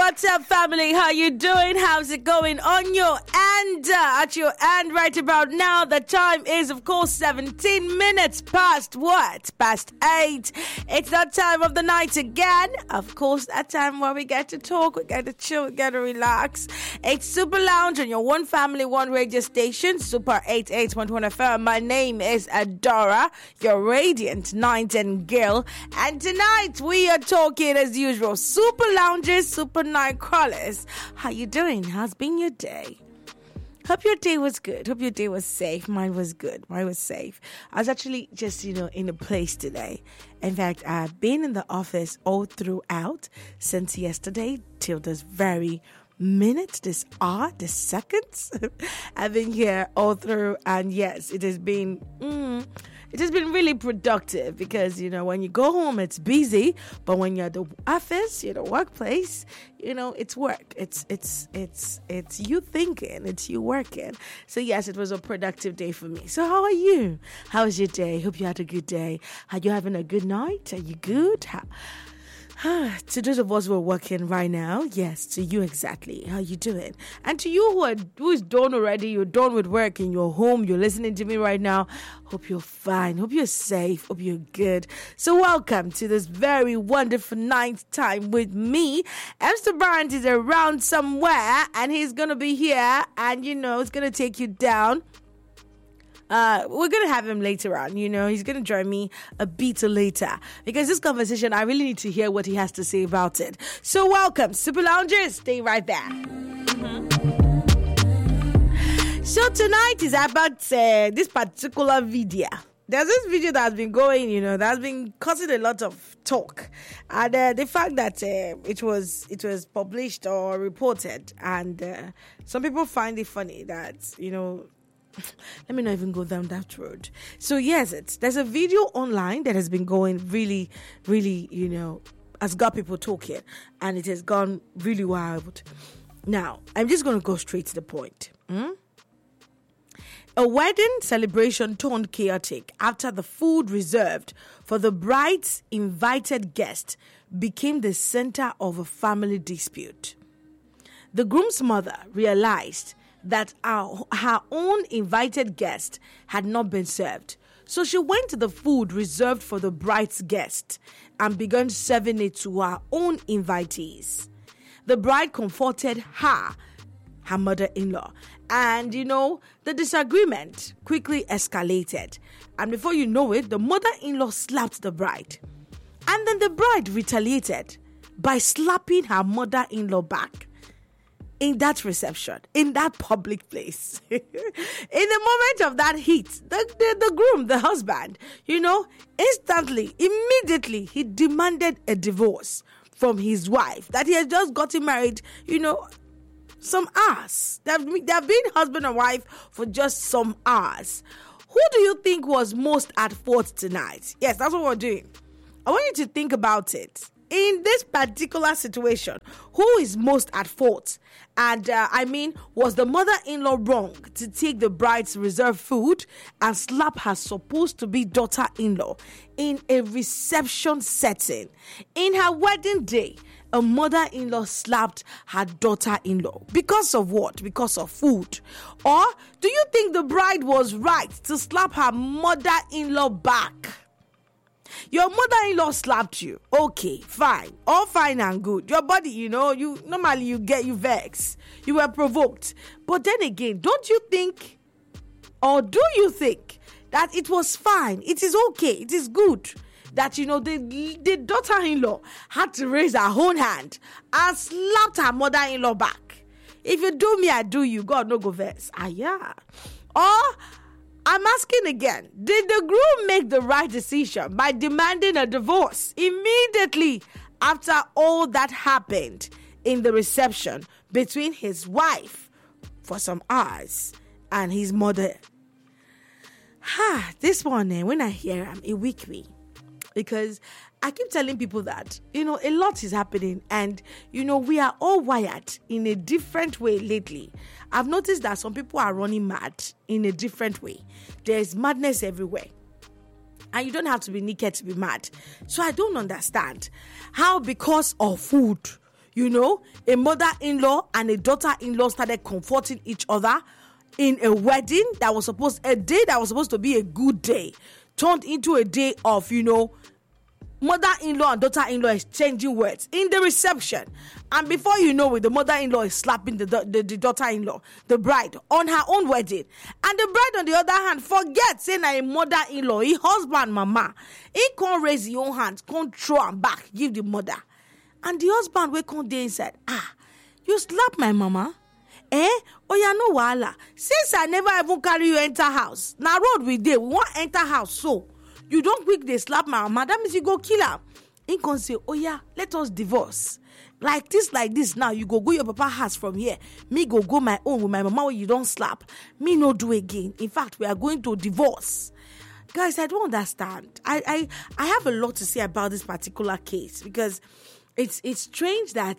What's up, family? How you doing? How's it going on your end? At your end right about now, the time is, of course, 17 minutes past what? Past 8. It's that time of the night again. Of course, that time where we get to talk, we get to chill, we get to relax. It's Super Lounge on your one family, one radio station, Super 88.1 FM. My name is Adora, your radiant night girl. And tonight, we are talking, as usual, Super Lounges, Super Night Crawlers. How you doing? How's been your day? Hope your day was good. Hope your day was safe. Mine was good. Mine was safe. I was actually just, in a place today. In fact, I've been in the office all throughout since yesterday till this very minute, this hour, this seconds. I've been here all through, and yes, it has been really productive because, when you go home, it's busy, but when you're at the office, workplace, it's work. It's you thinking, it's you working. So yes, it was a productive day for me. So how are you? How was your day? Hope you had a good day. Are you having a good night? Are you good? To those of us who are working right now, yes, to you exactly. How you doing? And to you who is done already, you're done with work in your home, you're listening to me right now, hope you're fine, hope you're safe, hope you're good. So welcome to this very wonderful night time with me. Mr. Bryant is around somewhere and he's going to be here and, it's going to take you down. We're going to have him later on, he's going to join me a bit later because this conversation, I really need to hear what he has to say about it. So welcome, Super Loungers, stay right there. So tonight is about this particular video. There's this video that has been going, that has been causing a lot of talk. And the fact that it was published or reported and some people find it funny that, let me not even go down that road. So yes, there's a video online that has been going really, really, has got people talking, and it has gone really wild. Now, I'm just going to go straight to the point. A wedding celebration turned chaotic after the food reserved for the bride's invited guest became the center of a family dispute. The groom's mother realized that her own invited guest had not been served. So she went to the food reserved for the bride's guest and began serving it to her own invitees. The bride comforted her mother-in-law. And, the disagreement quickly escalated. And before you know it, the mother-in-law slapped the bride. And then the bride retaliated by slapping her mother-in-law back. In that reception, in that public place, in the moment of that heat, the groom, the husband, instantly, immediately, he demanded a divorce from his wife that he had just gotten married, some hours. They've been husband and wife for just some hours. Who do you think was most at fault tonight? Yes, that's what we're doing. I want you to think about it. In this particular situation, who is most at fault? And was the mother-in-law wrong to take the bride's reserved food and slap her supposed-to-be daughter-in-law in a reception setting? In her wedding day, a mother-in-law slapped her daughter-in-law. Because of what? Because of food. Or do you think the bride was right to slap her mother-in-law back? Your mother-in-law slapped you. Okay, fine. All fine and good. Your body, you normally you vex. You were provoked. But then again, don't you think, or do you think that it was fine? It is okay. It is good that, the daughter-in-law had to raise her own hand and slapped her mother-in-law back. If you do me, I do you. God no go vex. Yeah. Or I'm asking again, did the groom make the right decision by demanding a divorce immediately after all that happened in the reception between his wife for some hours and his mother? This one, when I hear him, it weak me. Because I keep telling people that, a lot is happening and, we are all wired in a different way lately. I've noticed that some people are running mad in a different way. There's madness everywhere. And you don't have to be naked to be mad. So I don't understand how because of food, a mother-in-law and a daughter-in-law started comforting each other in a wedding a day that was supposed to be a good day, turned into a day of, mother-in-law and daughter-in-law exchanging words in the reception. And before you know it, the mother-in-law is slapping the daughter-in-law, the bride, on her own wedding. And the bride, on the other hand, forget saying a mother-in-law, he husband, mama. He can't raise his own hand, can't throw him back, give the mother. And the husband will come there and said, you slap my mama? Oh, yeah, no wahala. Since I never even carry you enter house. Now road we dey, we want enter house, so you don't quick they slap my mama. That means you go kill her. He can say, oh yeah, let us divorce. Like this now, you go your papa house from here. Me go my own with my mama where you don't slap. Me no do again. In fact, we are going to divorce. Guys, I don't understand. I have a lot to say about this particular case because it's strange that,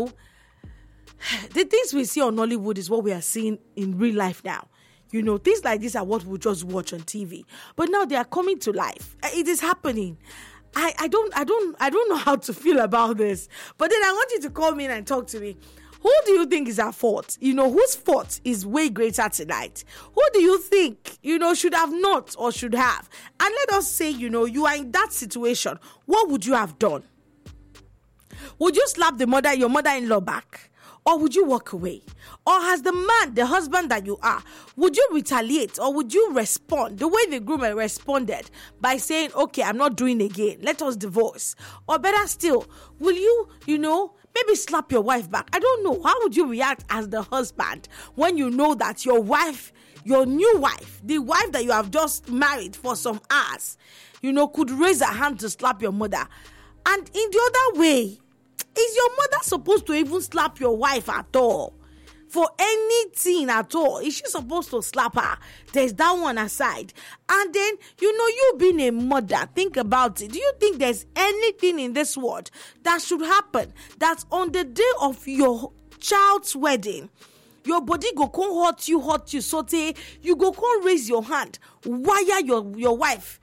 the things we see on Nollywood is what we are seeing in real life now. Things like this are what we just watch on TV. But now they are coming to life. It is happening. I don't know how to feel about this. But then I want you to call me in and talk to me. Who do you think is at fault? Whose fault is way greater tonight? Who do you think, should have not or should have? And let us say, you are in that situation. What would you have done? Would you slap your mother-in-law back? Or would you walk away? Or has the man, the husband that you are, would you retaliate or would you respond the way the groom responded by saying, okay, I'm not doing again, let us divorce? Or better still, will you, maybe slap your wife back? I don't know. How would you react as the husband when you know that your wife, your new wife, the wife that you have just married for some hours, could raise her hand to slap your mother? And in the other way, is your mother supposed to even slap your wife at all? For anything at all? Is she supposed to slap her? There's that one aside. And then, you being a mother, think about it. Do you think there's anything in this world that should happen that on the day of your child's wedding, your body go come hurt you, saute, you go come raise your hand, wire your wife,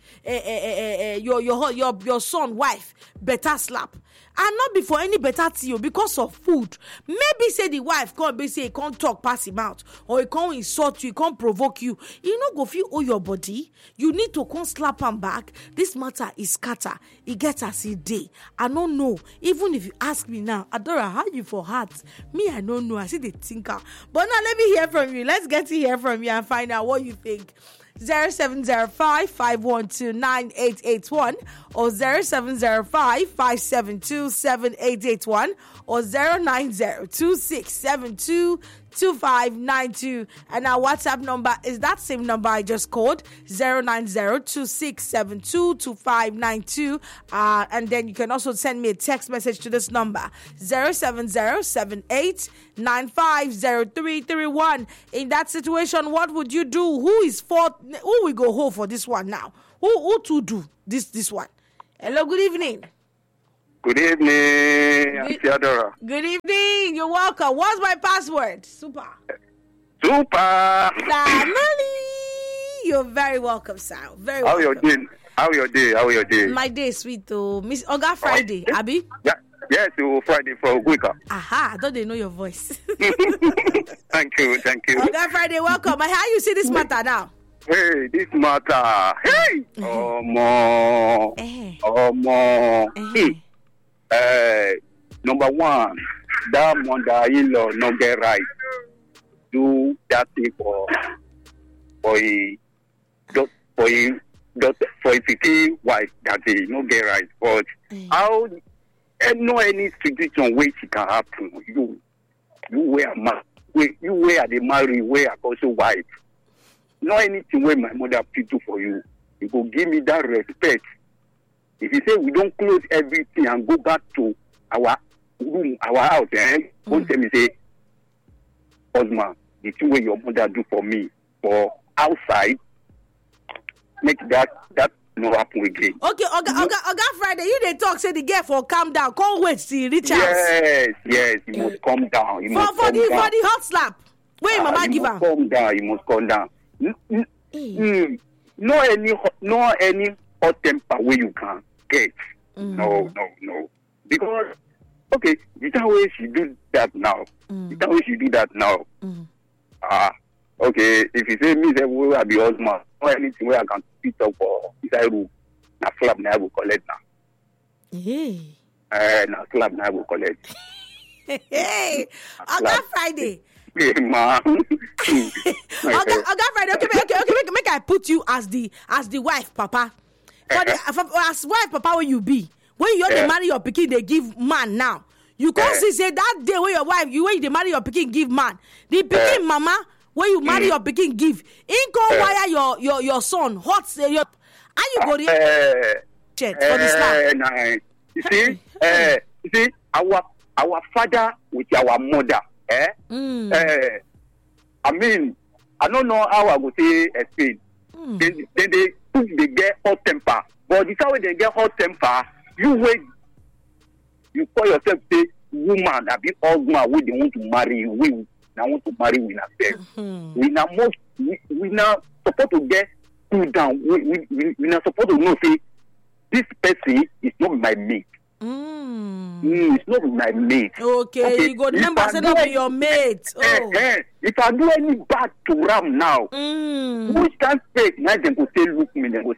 your son wife, better slap. And not before any better to you because of food. Maybe say the wife can't say he can't talk pass him out, or he can't insult you, he can't provoke you. You know go feel your body. You need to come slap him back. This matter is scatter. It gets as a day. I don't know. Even if you ask me now, Adora, how you for heart? Me, I don't know. I see the thinker. But now let me hear from you. Let's get to hear from you and find out what you think. 0705-512-9881 or 0705-572-7881 or 090-2672-2592. And our WhatsApp number is that same number I just called, 090-2672-2592. And then you can also send me a text message to this number, 070-7895-0331. In that situation, what would you do? Who is fault? Who will go home for this one now? Who to do this one? Hello, good evening. Good evening, I'm Theodora. Good evening, you're welcome. What's my password? Super. Family. You're very welcome, sir. Very welcome. How your day? My day is sweet though. Miss Oga Friday, Abby? Yeah. Yes, Friday for Gwika. Aha, I thought they know your voice. Thank you. Oga Friday, welcome. How you see this matter now? Hey, this matter. Hey! Number one, that mother-in-law no get right. Do that thing for a 50 wife that he no get right. But how no any situation where it can happen? You were the married, where also wife. No anything where my mother do for you. You go give me that respect. If you say we don't close everything and go back to our room, our house, don't tell me say, husband, the thing where your mother do for me, for outside, make that no happen again. Okay, Oga Friday, you dey talk, say the girl for calm down, can't wait till reach house. Yes, you must calm down. For the hot slap, where mama give her? You must calm down. No any hot temper where you can get. No. Because Okay, the time way she do that now. The time way she do that now. Okay, if you say me, say we will be husband, or anything where I can pick up for inside room, na slap na I will collect now. Hey. Na slap na I will collect. Hey, Oga Friday. Hey, ma. Oga Friday. Okay. Make I put you as the wife, Papa. As wife, Papa, when you be, when you dey marry your pikin, they give man now. You can't say that day when your wife, when they marry your pikin, give man. The pikin mama, when you marry your pikin, give. In come wire your son hot. Your how you go there? For the slap. You see, our father with our mother. I mean, I don't know how I would say explain. Then they get hot temper. But the time when they get hot temper, you call yourself say woman, a bit old man, we don't want to marry. We now want to marry with ourselves. We now supposed to get cool down. We not supposed to know say this person is not my mate. It's not my mate. Okay, you go remember say not be your mate. If I do any bad to Ram now, which can say now they go say look me, they go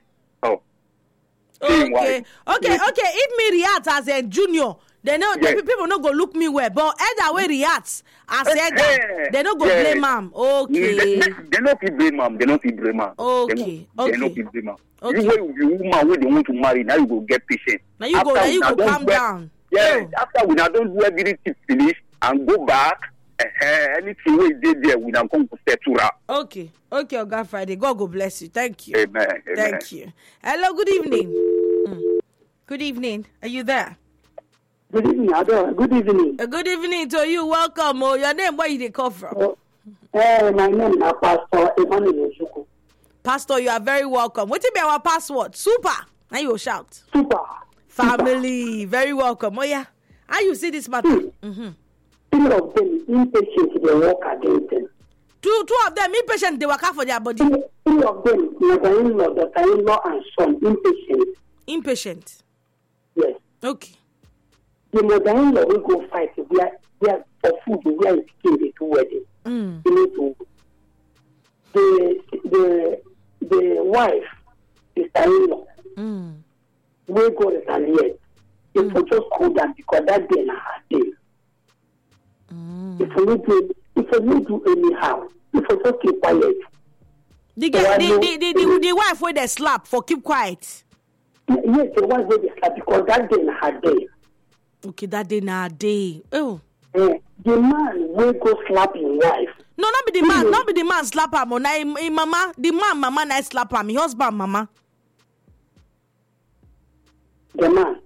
Okay. If me react as a junior, they know people not go look me well. But either way reacts as elder, they not go blame mom. Okay. They not blame mom. Okay. They not blame mom. You woman when they want to marry, now you go get patient. Now you go calm down. Yeah. After we now don't do everything finish and go back. Anything we did there, we now come to settle up. Okay, Oga Friday. God go bless you. Thank you. Amen. Thank you. Hello, good evening. Good evening. Are you there? Good evening, Adora. Good evening. Good evening to you. Welcome. Your name, where you come from? My name is Pastor Emmanuel Ojuku. Pastor, you are very welcome. What be our password? Super. Now you shout. Super. Family. Super. Very welcome. Oh yeah. How you see this matter? Two of them impatient, they work against them. Two of them impatient, they work out for their body. Three of them, mother-in-law, daughter-in-law, and son, impatient. Impatient. Yes. Okay. The mother-in-law will go fight where for food where is king they do wedding. The wife, sister-in-law, will go retaliate. It will just cool down because that day na her day. If we do anyhow, if we just keep quiet. The wife with the slap for keep quiet. Yes, the wife with the slap because that day na her day. Okay, that day na her day. Oh. The man will go slap his wife. No, not be the man. Not be the man slap her. Mama, the man, mama, na slap her. My husband, mama. The man.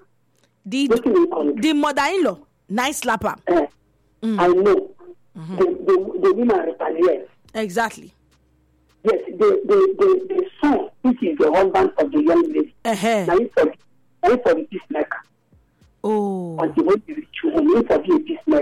The mother-in-law, nice slap her. I know. The woman retaliates. Exactly. Yes, the son, which is the husband of the young lady. Now he's for the peacemaker. Oh. Until when you reach home, he's for the peacemaker.